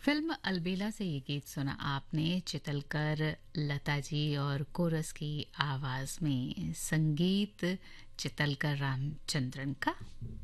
Film अलबेला से ये गीत सुना आपने चितलकर लता जी और कोरस की आवाज में। संगीत चितलकर रामचंद्रन का।